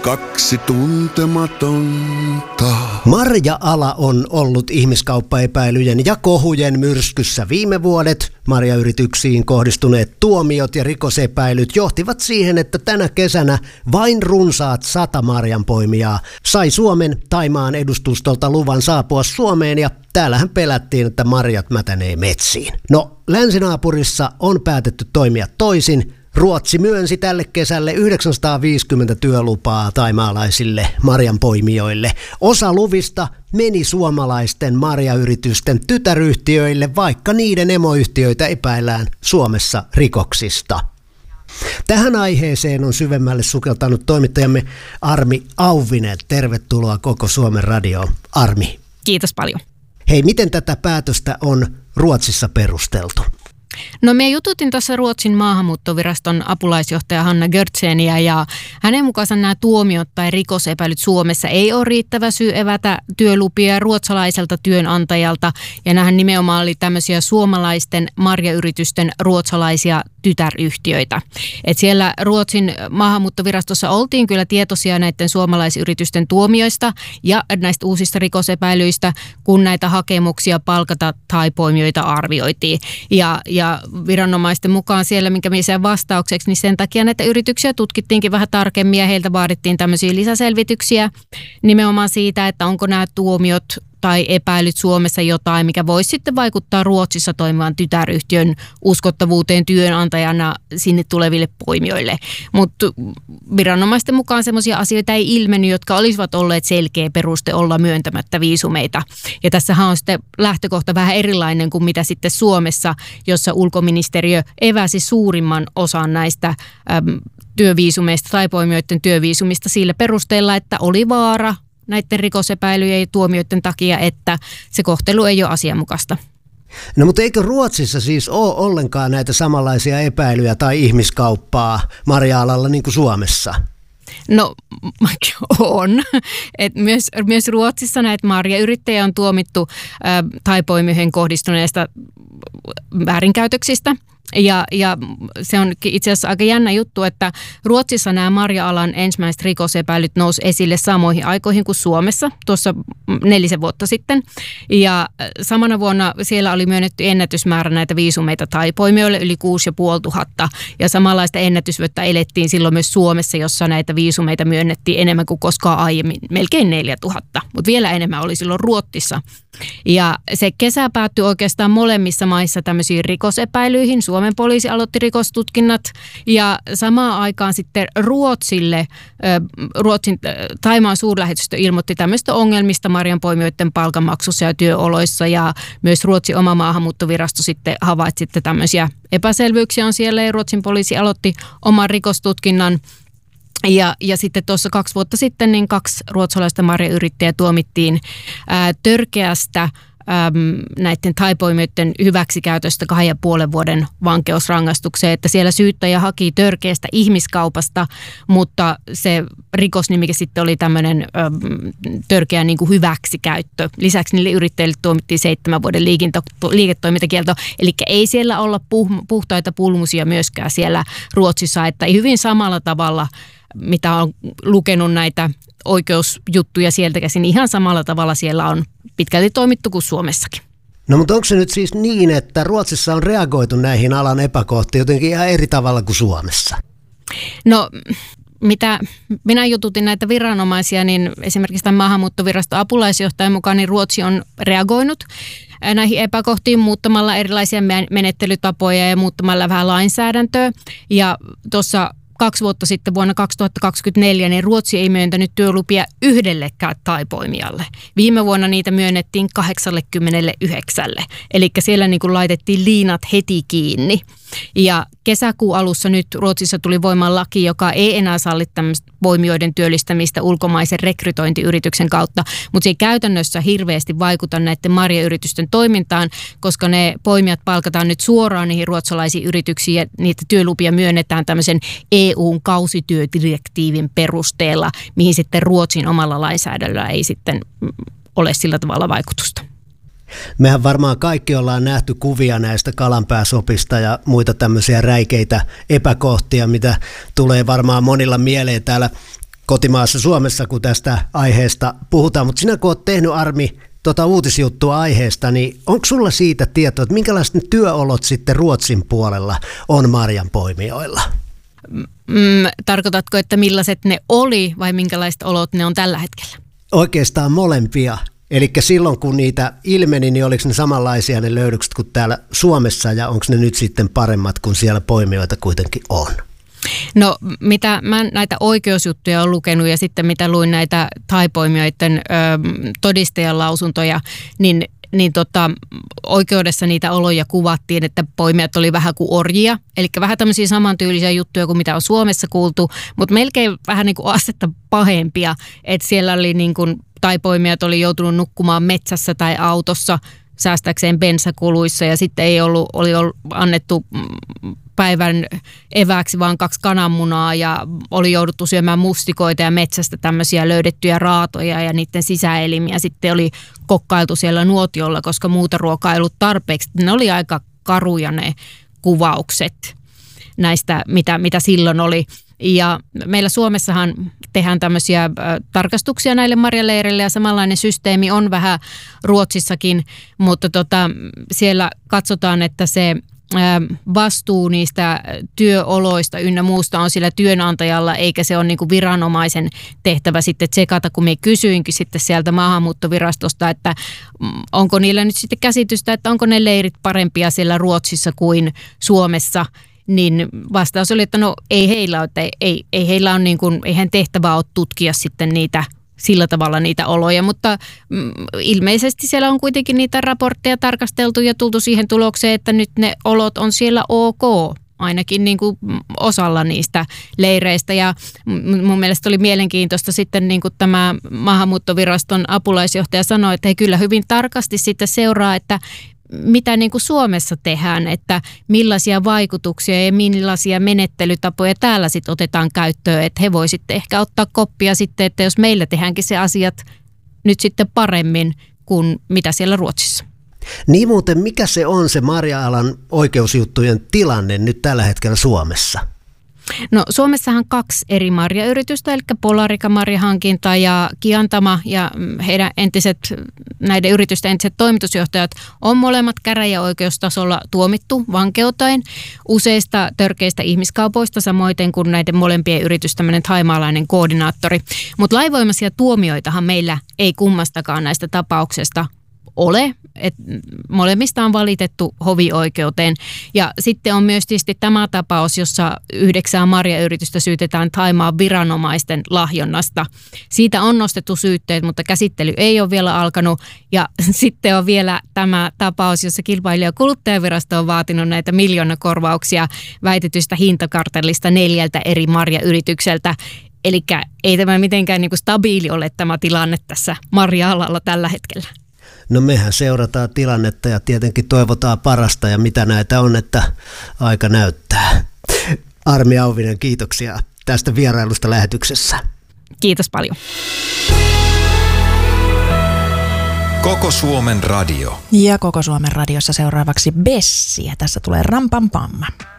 Kaksi tuntematonta. Marja-ala on ollut ihmiskauppaepäilyjen ja kohujen myrskyssä viime vuodet. Marjayrityksiin kohdistuneet tuomiot ja rikosepäilyt johtivat siihen, että tänä kesänä vain runsaat 100 marjanpoimijaa sai Suomen Thaimaan edustustolta luvan saapua Suomeen, ja täällähän pelättiin, että marjat mätänee metsiin. No, länsinaapurissa on päätetty toimia toisin. Ruotsi myönsi tälle kesälle 950 työlupaa thaimaalaisille marjanpoimijoille. Osa luvista meni suomalaisten marjayritysten tytäryhtiöille, vaikka niiden emoyhtiöitä epäillään Suomessa rikoksista. Tähän aiheeseen on syvemmälle sukeltanut toimittajamme Armi Auvinen. Tervetuloa Koko Suomen radioon, Armi. Kiitos paljon. Hei, miten tätä päätöstä on Ruotsissa perusteltu? No, me jututin tuossa Ruotsin maahanmuuttoviraston apulaisjohtaja Hanna Görtseniä, ja hänen mukaansa nämä tuomiot tai rikosepäilyt Suomessa ei ole riittävä syy evätä työlupia ruotsalaiselta työnantajalta, ja nämähän nimenomaan oli tämmöisiä suomalaisten marjayritysten ruotsalaisia tytäryhtiöitä. Et siellä Ruotsin maahanmuuttovirastossa oltiin kyllä tietoisia näiden suomalaisyritysten tuomioista ja näistä uusista rikosepäilyistä, kun näitä hakemuksia palkata thai-poimijoita arvioitiin. Ja viranomaisten mukaan siellä, minkä minä vastaukseksi, niin sen takia näitä yrityksiä tutkittiinkin vähän tarkemmin ja heiltä vaadittiin tämmöisiä lisäselvityksiä nimenomaan siitä, että onko nämä tuomiot tai epäilyt Suomessa jotain, mikä voisi sitten vaikuttaa Ruotsissa toimivan tytäryhtiön uskottavuuteen työnantajana sinne tuleville poimijoille. Mutta viranomaisten mukaan semmoisia asioita ei ilmennyt, jotka olisivat olleet selkeä peruste olla myöntämättä viisumeita. Ja tässähän on sitten lähtökohta vähän erilainen kuin mitä sitten Suomessa, jossa ulkoministeriö eväsi suurimman osan näistä työviisumeista tai poimijoiden työviisumista sillä perusteella, että oli vaara näiden rikosepäilyjen ja tuomioiden takia, että se kohtelu ei ole asianmukaista. No, mutta eikö Ruotsissa siis ole ollenkaan näitä samanlaisia epäilyjä tai ihmiskauppaa marja-alalla niin kuin Suomessa? No, on. Myös Ruotsissa näitä marjayrittäjiä on tuomittu thai-poimijoihin kohdistuneista väärinkäytöksistä. Ja se on itse asiassa aika jännä juttu, että Ruotsissa nämä marja-alan ensimmäiset rikosepäilyt nousi esille samoihin aikoihin kuin Suomessa, tuossa 4 vuotta sitten. Ja samana vuonna siellä oli myönnetty ennätysmäärä näitä viisumeita thai-poimijoille yli 6500. Ja samanlaista ennätysvyötä elettiin silloin myös Suomessa, jossa näitä viisumeita myönnettiin enemmän kuin koskaan aiemmin, melkein 4000. Mutta vielä enemmän oli silloin Ruotsissa. Ja se kesä päättyi oikeastaan molemmissa maissa tämmöisiin rikosepäilyihin. Suomen poliisi aloitti rikostutkinnat ja samaan aikaan sitten Ruotsin Thaimaan suurlähetystö ilmoitti tämmöistä ongelmista marjanpoimijoiden palkanmaksussa ja työoloissa, ja myös Ruotsin oma maahanmuuttovirasto sitten havaitsi, että tämmöisiä epäselvyyksiä on siellä, ja Ruotsin poliisi aloitti oman rikostutkinnan. Ja sitten tuossa 2 vuotta sitten niin 2 ruotsalaista marjayrittäjää tuomittiin törkeästä näiden thai-poimijoiden hyväksikäytöstä 2,5 vuoden vankeusrangaistukseen, että siellä syyttäjä haki törkeästä ihmiskaupasta, mutta se rikosnimike sitten oli tämmöinen törkeä niin kuin hyväksikäyttö. Lisäksi niille yrittäjille tuomittiin 7 vuoden liiketoimintakielto, eli ei siellä olla puhtaita pulmusia myöskään siellä Ruotsissa, että hyvin samalla tavalla, mitä on lukenut näitä oikeusjuttuja sieltä käsin, ihan samalla tavalla siellä on pitkälti toimittu kuin Suomessakin. No, mutta onko se nyt siis niin, että Ruotsissa on reagoitu näihin alan epäkohtiin jotenkin ihan eri tavalla kuin Suomessa? No, mitä minä jututin näitä viranomaisia, niin esimerkiksi tämän maahanmuuttoviraston apulaisjohtajan mukaan niin Ruotsi on reagoinut näihin epäkohtiin muuttamalla erilaisia menettelytapoja ja muuttamalla vähän lainsäädäntöä. Ja tuossa 2 vuotta sitten vuonna 2024 niin Ruotsi ei myöntänyt työlupia yhdellekään thai-poimijalle. Viime vuonna niitä myönnettiin 89. Eli siellä niin kuin laitettiin liinat heti kiinni. Ja kesäkuun alussa nyt Ruotsissa tuli voimaan laki, joka ei enää salli tämmöistä poimijoiden työllistämistä ulkomaisen rekrytointiyrityksen kautta, mutta se ei käytännössä hirveästi vaikuta näiden marjayritysten toimintaan, koska ne poimijat palkataan nyt suoraan niihin ruotsalaisiin yrityksiin ja niitä työlupia myönnetään tämmöisen EU:n kausityödirektiivin perusteella, mihin sitten Ruotsin omalla lainsäädännöllä ei sitten ole sillä tavalla vaikutusta. Mehän varmaan kaikki ollaan nähty kuvia näistä Kalanpää-sopista ja muita tämmöisiä räikeitä epäkohtia, mitä tulee varmaan monilla mieleen täällä kotimaassa Suomessa, kun tästä aiheesta puhutaan. Mutta sinä kun olet tehnyt, Armi, uutisjuttua aiheesta, niin onko sulla siitä tietoa, että minkälaiset työolot sitten Ruotsin puolella on marjanpoimijoilla? Tarkoitatko, että millaiset ne oli vai minkälaiset olot ne on tällä hetkellä? Oikeastaan molempia. Eli silloin kun niitä ilmeni, niin oliko ne samanlaisia ne löydökset kuin täällä Suomessa ja onko ne nyt sitten paremmat kuin siellä poimijoita kuitenkin on? No mitä mä näitä oikeusjuttuja olen lukenut ja sitten mitä luin näitä thai-poimijoiden todistajan lausuntoja, niin oikeudessa niitä oloja kuvattiin, että poimijat oli vähän kuin orjia. Eli vähän tämmöisiä samantyylisiä juttuja kuin mitä on Suomessa kuultu, mutta melkein vähän niin kuin astetta pahempia. Että siellä oli niin kuin thai-poimijat oli joutunut nukkumaan metsässä tai autossa säästäkseen bensakuluissa ja sitten oli annettu päivän evääksi vaan 2 kananmunaa ja oli jouduttu syömään mustikoita ja metsästä tämmöisiä löydettyjä raatoja ja niiden sisäelimiä. Sitten oli kokkailtu siellä nuotiolla, koska muuta ruokaa ei ollut tarpeeksi. Ne oli aika karuja ne kuvaukset näistä, mitä silloin oli. Ja meillä Suomessahan tehdään tämmöisiä tarkastuksia näille marjaleireille ja samanlainen systeemi on vähän Ruotsissakin, mutta siellä katsotaan, että se vastuu niistä työoloista ynnä muusta on sillä työnantajalla, eikä se ole niin kuin viranomaisen tehtävä sitten tsekata, kun me kysyinkin sitten sieltä maahanmuuttovirastosta, että onko niillä nyt sitten käsitystä, että onko ne leirit parempia siellä Ruotsissa kuin Suomessa, niin vastaus oli, että no ei heillä ole, että ei heillä on niin kuin, eihän tehtävää ole tutkia sitten niitä sillä tavalla niitä oloja, mutta ilmeisesti siellä on kuitenkin niitä raportteja tarkasteltu ja tultu siihen tulokseen, että nyt ne olot on siellä ok, ainakin niin kuin osalla niistä leireistä. Ja mun mielestä oli mielenkiintoista sitten niin kuin tämä maahanmuuttoviraston apulaisjohtaja sanoi, että he kyllä hyvin tarkasti sitten seuraa, että mitä niin kuin Suomessa tehdään, että millaisia vaikutuksia ja millaisia menettelytapoja täällä sitten otetaan käyttöön, että he voi sitten ehkä ottaa koppia sitten, että jos meillä tehdäänkin se asiat nyt sitten paremmin kuin mitä siellä Ruotsissa. Niin muuten, mikä se on se marja-alan oikeusjuttujen tilanne nyt tällä hetkellä Suomessa? No Suomessahan 2 eri marjayritystä, eli Polarika marjahankinta ja Kiantama ja näiden yritysten entiset toimitusjohtajat on molemmat käräjäoikeustasolla tuomittu vankeuteen useista törkeistä ihmiskaupoista, samoin kuin näiden molempien yritysten tämmöinen thaimaalainen koordinaattori. Mutta lainvoimaisia tuomioitahan meillä ei kummastakaan näistä tapauksesta ole, että molemmista on valitettu hovioikeuteen. Ja sitten on myös tietysti tämä tapaus, jossa 9 marjayritystä syytetään Thaimaan viranomaisten lahjonnasta. Siitä on nostettu syytteet, mutta käsittely ei ole vielä alkanut. Ja sitten on vielä tämä tapaus, jossa Kilpailu- ja kuluttajavirasto on vaatinut näitä miljoonakorvauksia väitetystä hintakartellista 4 eri marjayritykseltä. Eli ei tämä mitenkään niin kuin stabiili ole tämä tilanne tässä marja-alalla tällä hetkellä. No mehän seurataan tilannetta ja tietenkin toivotaan parasta ja mitä näitä on, että aika näyttää. Armi Auvinen, kiitoksia tästä vierailusta lähetyksessä. Kiitos paljon. Koko Suomen radio. Ja Koko Suomen radiossa seuraavaksi Bessi ja tässä tulee Rampampamma.